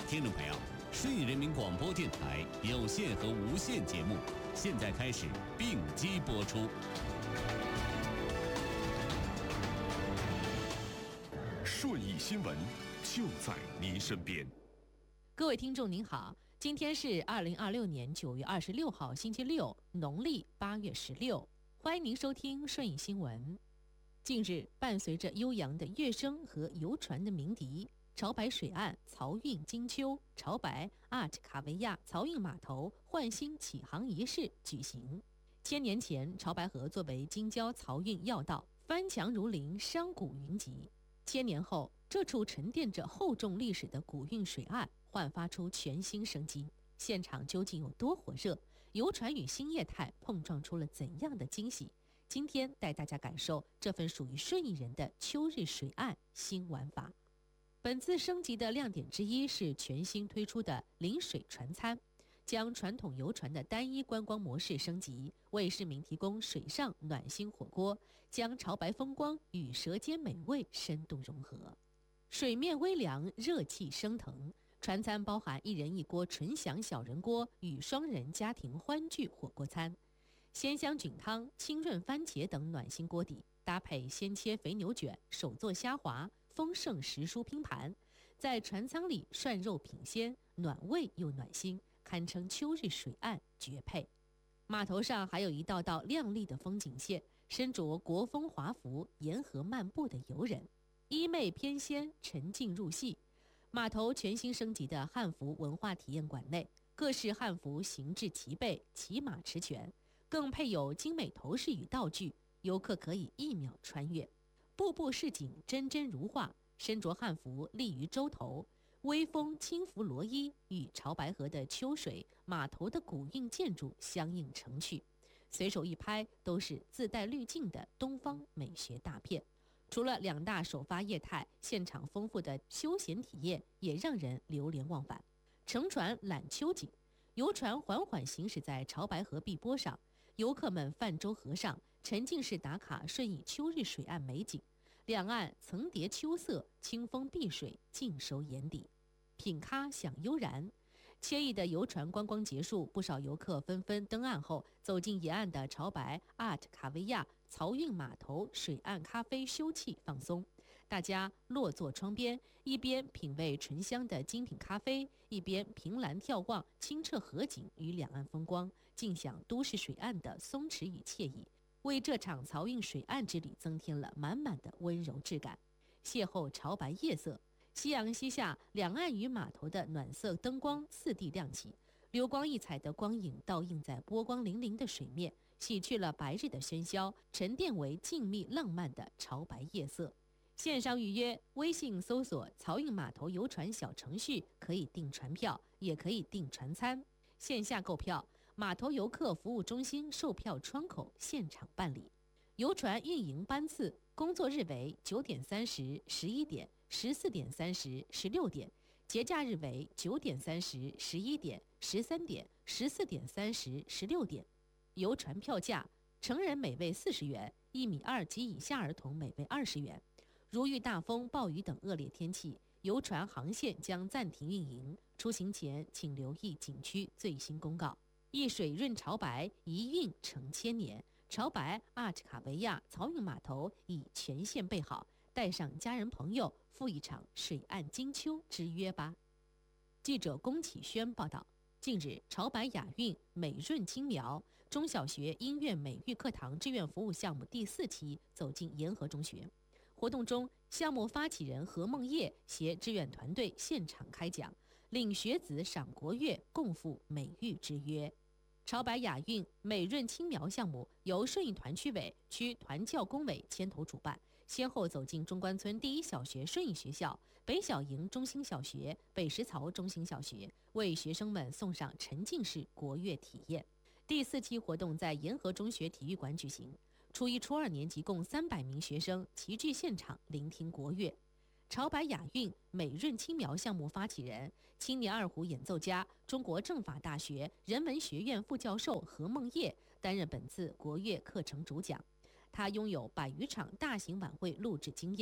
听众朋友，顺义人民广播电台有线和无线节目现在开始并机播出。 顺义新闻就在您身边。 各位听众您好，今天是2026年9月26号星期六，农历8月16，欢迎您收听顺义新闻。近日，伴随着悠扬的乐声和游船的鸣笛，潮白水岸漕运金秋、潮白阿特卡维亚漕运码头换新启航仪式举行。千年前，潮白河作为京郊漕运要道，翻墙如林，商贾云集。千年后，这处沉淀着厚重历史的古运水岸焕发出全新生机。现场究竟有多火热？游船与新业态碰撞出了怎样的惊喜？今天带大家感受这份属于顺义人的秋日水岸新玩法。本次升级的亮点之一是全新推出的临水船餐，将传统游船的单一观光模式升级，为市民提供水上暖心火锅，将潮白风光与舌尖美味深度融合。水面微凉，热气升腾，船餐包含1人1锅纯享小人锅与双人家庭欢聚火锅餐，鲜香菌汤、清润番茄等暖心锅底，搭配鲜切肥牛卷、手做虾滑、丰盛时蔬拼盘，在船舱里涮肉品鲜，暖胃又暖心，堪称秋日水岸绝配。码头上还有一道道亮丽的风景线，身着国风华服沿河漫步的游人，衣袂翩跹，沉浸入戏。码头全新升级的汉服文化体验馆内，各式汉服形制齐备，骑马持拳，更配有精美头饰与道具，游客可以1秒穿越。步步市井真真如画，身着汉服立于洲头，微风轻拂罗衣，与潮白河的秋水、码头的古韵建筑相映成趣，随手一拍都是自带滤镜的东方美学大片。除了2大首发业态，现场丰富的休闲体验也让人流连忘返。乘船览秋景，游船缓缓行驶在潮白河碧波上，游客们泛舟河上，沉浸式打卡顺义秋日水岸美景，两岸层叠秋色，清风碧水尽收眼底，品咖享悠然。惬意的游船观光结束，不少游客纷纷登岸后走进沿岸的潮白阿特卡维亚漕运码头水岸咖啡休憩放松。大家落座窗边，一边品味醇香的精品咖啡，一边凭栏眺望清澈河景与两岸风光，尽享都市水岸的松弛与惬意，为这场漕运水岸之旅增添了满满的温柔质感。邂逅潮白夜色，夕阳西下，两岸与码头的暖色灯光四地亮起，流光溢彩的光影倒映在波光粼粼的水面，洗去了白日的喧嚣，沉淀为静谧浪漫的潮白夜色。线上预约，微信搜索漕运码头游船小程序，可以订船票，也可以订船餐。线下购票，码头游客服务中心售票窗口现场办理。游船运营班次，工作日为9点30、11点、14点30、16点，节假日为9点30、11点、13点、14点30、16点。游船票价，成人每位40元，1.2米及以下儿童每位20元。如遇大风、暴雨等恶劣天气，游船航线将暂停运营。出行前请留意景区最新公告。一水润潮白，一运成千年。潮白阿特卡维亚漕运码头已全线备好，带上家人朋友赴一场水岸金秋之约吧。记者龚启轩报道。近日，潮白雅韵美润轻描中小学音乐美育课堂志愿服务项目第4期走进沿河中学。活动中，项目发起人何梦叶携志愿团队现场开讲，领学子赏国乐，共赴美育之约。潮白雅韵美润轻描项目由顺义团区委、区团教工委牵头主办，先后走进中关村第一小学顺义学校、北小营中心小学、北石槽中心小学，为学生们送上沉浸式国乐体验。第4期活动在沿河中学体育馆举行，初1、初2年级共300名学生齐聚现场聆听国乐。潮白雅韵美润轻描项目发起人、青年二胡演奏家、中国政法大学人文学院副教授何梦叶担任本次国乐课程主讲。他拥有100余场大型晚会录制经验，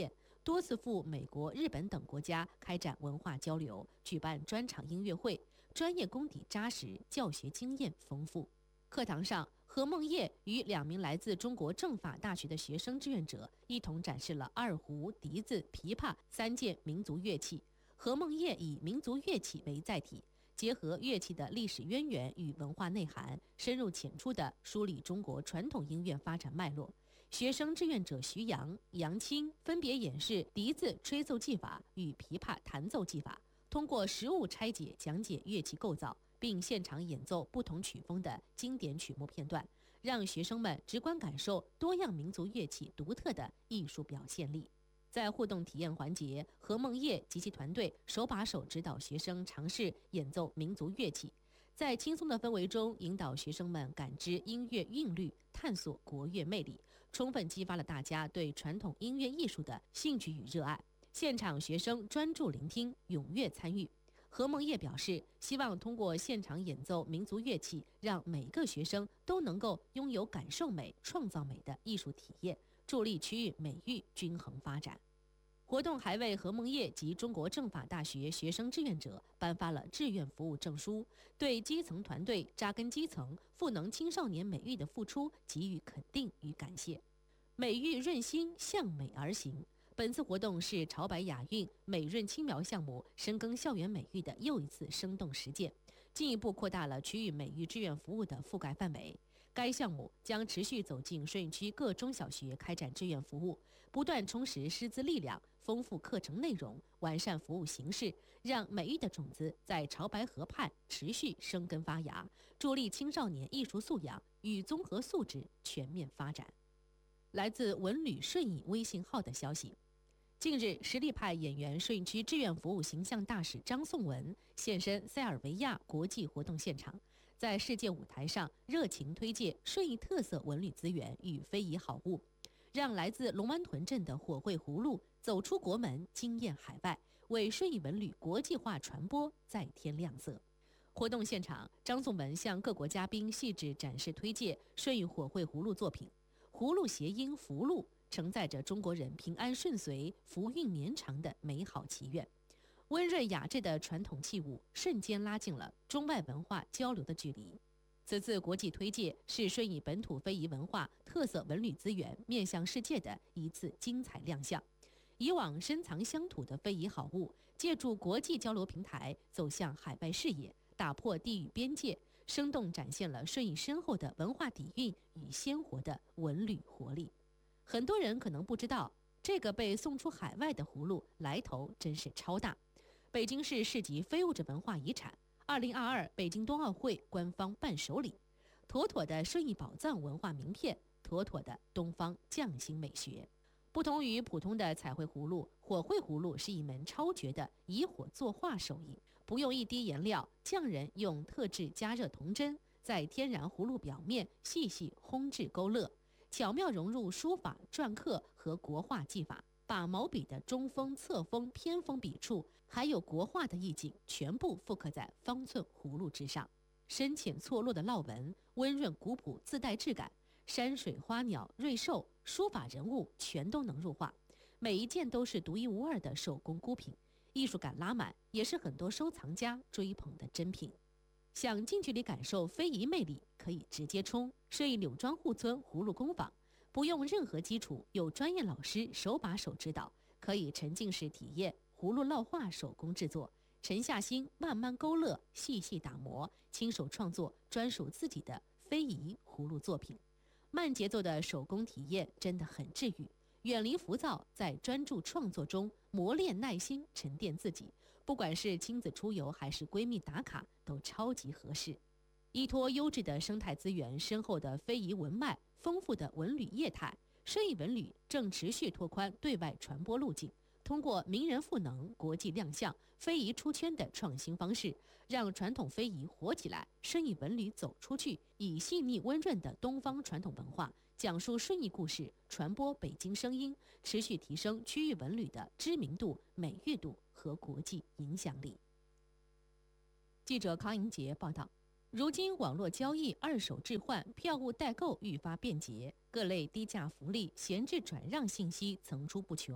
多次赴美国、日本等国家开展文化交流，举办专场音乐会，专业功底扎实，教学经验丰富。课堂上，何梦叶与2名来自中国政法大学的学生志愿者一同展示了二胡、笛子、琵琶3件民族乐器。何梦叶以民族乐器为载体，结合乐器的历史渊源与文化内涵，深入浅出地梳理中国传统音乐发展脉络。学生志愿者徐阳、杨青分别演示笛子吹奏技法与琵琶弹奏技法，通过实物拆解讲解乐器构造，并现场演奏不同曲风的经典曲目片段，让学生们直观感受多样民族乐器独特的艺术表现力。在互动体验环节，何梦叶及其团队手把手指导学生尝试演奏民族乐器，在轻松的氛围中引导学生们感知音乐韵律，探索国乐魅力，充分激发了大家对传统音乐艺术的兴趣与热爱。现场学生专注聆听，踊跃参与。何梦叶表示，希望通过现场演奏民族乐器，让每个学生都能够拥有感受美、创造美的艺术体验，助力区域美育均衡发展。活动还为何梦叶及中国政法大学学生志愿者颁发了志愿服务证书，对基层团队扎根基层、赋能青少年美育的付出给予肯定与感谢。美育润心，向美而行。本次活动是潮白雅韵美润轻描项目深耕校园美育的又一次生动实践，进一步扩大了区域美育志愿服务的覆盖范围。该项目将持续走进顺义区各中小学开展志愿服务，不断充实师资力量，丰富课程内容，完善服务形式，让美育的种子在潮白河畔持续生根发芽，助力青少年艺术素养与综合素质全面发展。来自文旅顺义微信号的消息，近日，实力派演员顺义区志愿服务形象大使张颂文现身塞尔维亚国际活动现场，在世界舞台上热情推介顺义特色文旅资源与非遗好物，让来自龙湾屯镇的火绘葫芦走出国门，惊艳海外，为顺义文旅国际化传播再添亮色。活动现场，张颂文向各国嘉宾细致展示推介顺义火绘葫芦作品。葫芦谐音福禄，承载着中国人平安顺遂、福运绵长的美好祈愿。温润雅致的传统器物瞬间拉近了中外文化交流的距离。此次国际推介是顺义本土非遗文化特色文旅资源面向世界的一次精彩亮相。以往深藏乡土的非遗好物，借助国际交流平台走向海外视野，打破地域边界，生动展现了顺义深厚的文化底蕴与鲜活的文旅活力。很多人可能不知道，这个被送出海外的葫芦来头真是超大。北京市市级非物质文化遗产，2022北京冬奥会官方伴手礼，妥妥的顺义宝藏文化名片，妥妥的东方匠心美学。不同于普通的彩绘葫芦，火绘葫芦是一门超绝的以火作画手艺，不用一滴颜料，匠人用特制加热铜针，在天然葫芦表面细细烘制勾勒，巧妙融入书法、篆刻和国画技法，把毛笔的中锋、侧锋、偏锋笔触，还有国画的意境，全部复刻在方寸葫芦之上。深浅错落的烙纹，温润古朴自带质感，山水花鸟、瑞兽、书法人物全都能入画，每一件都是独一无二的手工孤品，艺术感拉满，也是很多收藏家追捧的珍品。想近距离感受非遗魅力，可以直接冲顺义柳庄户村葫芦工坊，不用任何基础，有专业老师手把手指导，可以沉浸式体验葫芦烙画手工制作，沉下心慢慢勾勒，细细打磨，亲手创作专属自己的非遗葫芦作品。慢节奏的手工体验真的很治愈，远离浮躁，在专注创作中磨练耐心，沉淀自己。不管是亲子出游还是闺蜜打卡，都超级合适。依托优质的生态资源、深厚的非遗文脉、丰富的文旅业态，顺义文旅正持续拓宽对外传播路径，通过名人赋能、国际亮相、非遗出圈的创新方式，让传统非遗活起来，顺义文旅走出去，以细腻温润的东方传统文化讲述顺义故事，传播北京声音，持续提升区域文旅的知名度、美誉度和国际影响力。记者康莹杰报道，如今网络交易、二手置换、票务代购愈发便捷，各类低价福利、闲置转让信息层出不穷。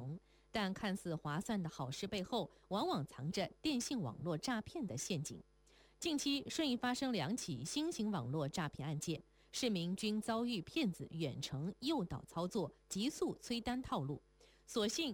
但看似划算的好事背后，往往藏着电信网络诈骗的陷阱。近期顺义发生2起新型网络诈骗案件，市民均遭遇骗子远程诱导操作、急速催单套路。所幸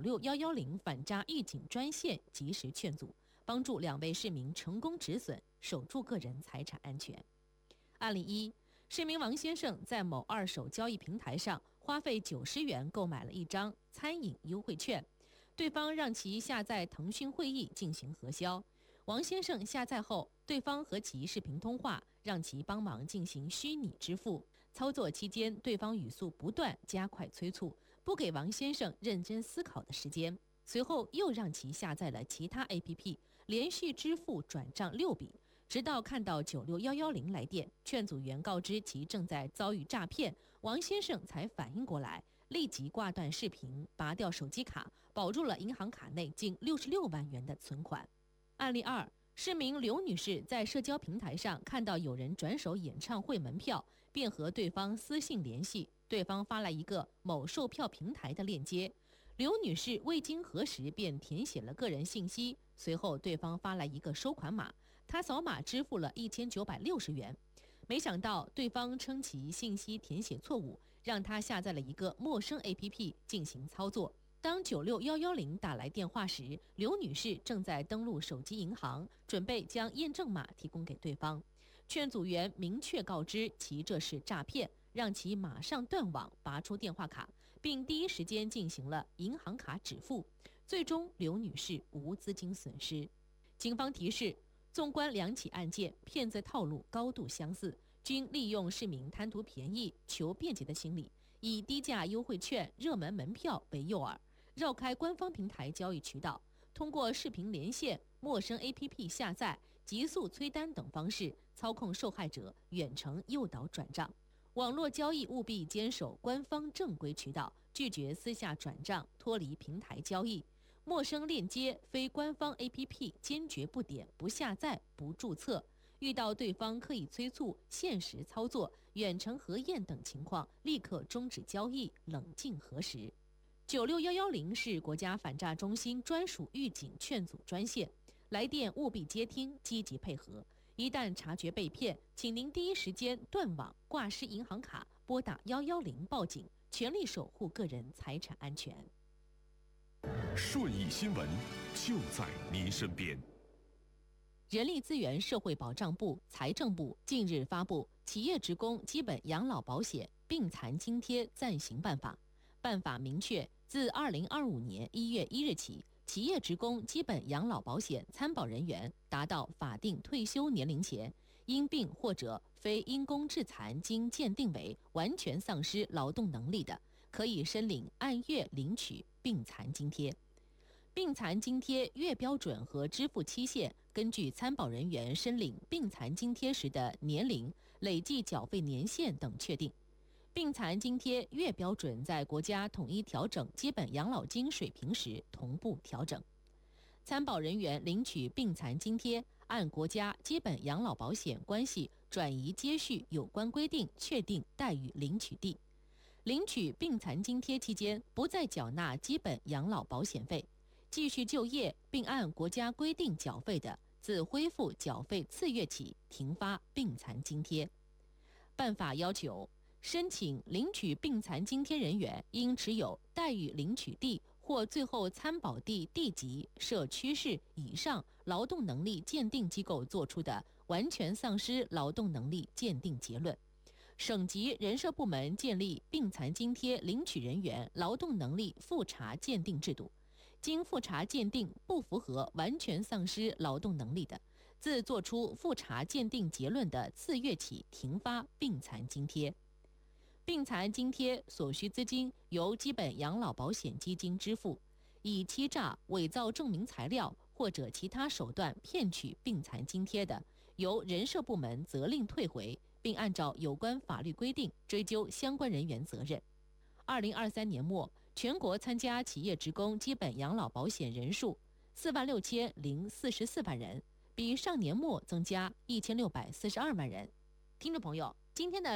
96110反诈预警专线及时劝阻，帮助2位市民成功止损，守住个人财产安全。案例1，市民王先生在某二手交易平台上花费90元购买了一张餐饮优惠券，对方让其下载腾讯会议进行核销。王先生下载后，对方和其视频通话，让其帮忙进行虚拟支付。操作期间，对方语速不断，加快催促，不给王先生认真思考的时间。随后又让其下载了其他 APP， 连续支付转账6笔，直到看到96110来电，劝阻员告知其正在遭遇诈骗，王先生才反应过来，立即挂断视频，拔掉手机卡，保住了银行卡内近66万元的存款。案例2，市民刘女士在社交平台上看到有人转手演唱会门票，便和对方私信联系，对方发来一个某售票平台的链接，刘女士未经核实便填写了个人信息，随后对方发来一个收款码，她扫码支付了1960元。没想到对方称其信息填写错误，让她下载了一个陌生 APP 进行操作。当96110打来电话时，刘女士正在登录手机银行，准备将验证码提供给对方。劝阻员明确告知其这是诈骗，让其马上断网，拔出电话卡，并第一时间进行了银行卡止付。最终，刘女士无资金损失。警方提示，纵观2起案件，骗子套路高度相似，均利用市民贪图便宜、求便捷的心理，以低价优惠券、热门门票为诱饵，绕开官方平台交易渠道，通过视频连线、陌生 APP 下载、急速催单等方式操控受害者远程诱导转账。网络交易务必坚守官方正规渠道，拒绝私下转账，脱离平台交易。陌生链接、非官方 APP 坚决不点、不下载、不注册。遇到对方刻意催促、限时操作、远程核验等情况，立刻终止交易，冷静核实。96110是国家反诈中心专属预警劝阻专线，来电务必接听，积极配合。一旦察觉被骗，请您第一时间断网、挂失银行卡，拨打110报警，全力守护个人财产安全。 顺义新闻就在您身边。 人力资源社会保障部、财政部近日发布《企业职工基本养老保险病残津贴暂行办法》。办法明确，自2025年1月1日起，企业职工基本养老保险参保人员达到法定退休年龄前，因病或者非因公致残经鉴定为完全丧失劳动能力的，可以申领按月领取病残津贴。病残津贴月标准和支付期限根据参保人员申领病残津贴时的年龄、累计缴费年限等确定。病残津贴月标准在国家统一调整基本养老金水平时同步调整。参保人员领取病残津贴，按国家基本养老保险关系转移接续有关规定确定待遇领取地。领取病残津贴期间不再缴纳基本养老保险费，继续就业并按国家规定缴费的，自恢复缴费次月起停发病残津贴。办法要求，申请领取病残津贴人员应持有待遇领取地或最后参保地地级设区市以上劳动能力鉴定机构作出的完全丧失劳动能力鉴定结论。省级人社部门建立病残津贴领取人员劳动能力复查鉴定制度，经复查鉴定不符合完全丧失劳动能力的，自作出复查鉴定结论的次月起停发病残津贴。病残津贴所需资金由基本养老保险基金支付，以欺诈、伪造证明材料或者其他手段骗取病残津贴的，由人社部门责令退回，并按照有关法律规定追究相关人员责任。2023年末，全国参加企业职工基本养老保险人数46044万人，比上年末增加1642万人。听众朋友，今天的